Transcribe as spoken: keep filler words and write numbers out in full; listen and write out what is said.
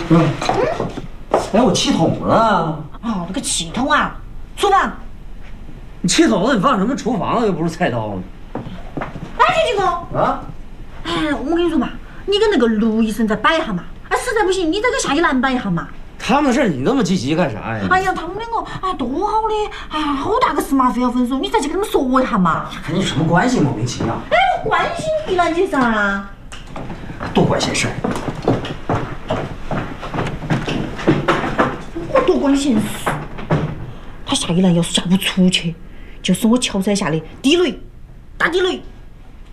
嗯。哎，我气筒了。 哦，那个气筒啊，厨房。 你气筒子你放什么厨房？又不是菜刀。 哎，天金哥。 啊。 哎，我跟你说嘛，你跟那个卢医生再摆一下嘛。哎，实在不行，你再跟夏一兰摆一下嘛。 他们的事你那么积极干啥呀？ 哎呀，他们两个哎多好的，哎呀，好大个事嘛，非要分手，你再去跟他们说一下嘛。 跟你什么关系？莫名其妙。 哎，我关心你了，你噻。 多管闲事。 我多管闲事。他夏一兰要是嫁不出去，就是我乔三下的地雷，大地雷。